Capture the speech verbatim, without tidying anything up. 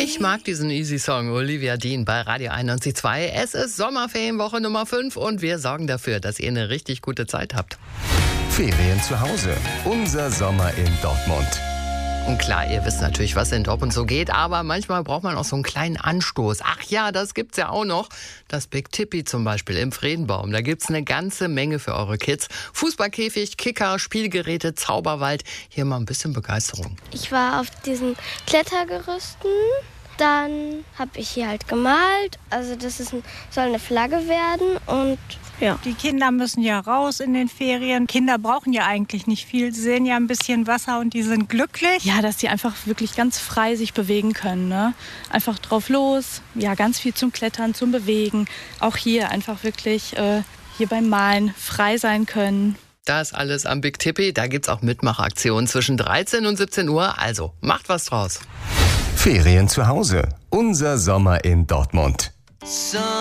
Ich mag diesen Easy Song, Olivia Dean bei Radio einundneunzig Komma zwei. Es ist Sommerferienwoche Nummer fünf und wir sorgen dafür, dass ihr eine richtig gute Zeit habt. Ferien zu Hause. Unser Sommer in Dortmund. Und klar, ihr wisst natürlich, was in Dortmund so geht, aber manchmal braucht man auch so einen kleinen Anstoß. Ach ja, das gibt's ja auch noch. Das Big Tippi zum Beispiel im Friedenbaum. Da gibt's eine ganze Menge für eure Kids. Fußballkäfig, Kicker, Spielgeräte, Zauberwald. Hier mal ein bisschen Begeisterung. Ich war auf diesen Klettergerüsten. Dann habe ich hier halt gemalt. Also das ist ein, soll eine Flagge werden und ja. Die Kinder müssen ja raus in den Ferien. Kinder brauchen ja eigentlich nicht viel. Sie sehen ja ein bisschen Wasser und die sind glücklich. Ja, dass die einfach wirklich ganz frei sich bewegen können. Ne? Einfach drauf los. Ja, ganz viel zum Klettern, zum Bewegen. Auch hier einfach wirklich äh, hier beim Malen frei sein können. Das alles am Big Tippi. Da gibt's auch Mitmachaktionen zwischen dreizehn und siebzehn Uhr. Also macht was draus. Ferien zu Hause. Unser Sommer in Dortmund.